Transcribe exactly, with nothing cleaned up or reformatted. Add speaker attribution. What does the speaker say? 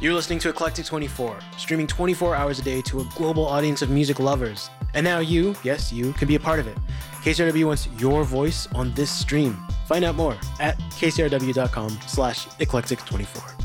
Speaker 1: You're listening to Eclectic twenty-four, streaming twenty-four hours a day to a global audience of music lovers. And now you, yes, you, can be a part of it. K C R W wants your voice on this stream. Find out more at k c r w dot com slash eclectic twenty-four.